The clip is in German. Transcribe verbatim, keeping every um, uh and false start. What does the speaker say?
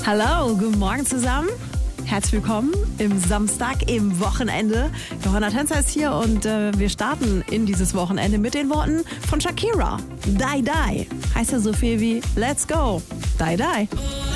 Hallo, guten Morgen zusammen. Herzlich willkommen im Samstag, im Wochenende. Johanna Tänzer ist hier und äh, wir starten in dieses Wochenende mit den Worten von Shakira. Die Die. Heißt ja so viel wie Let's go. Die Die.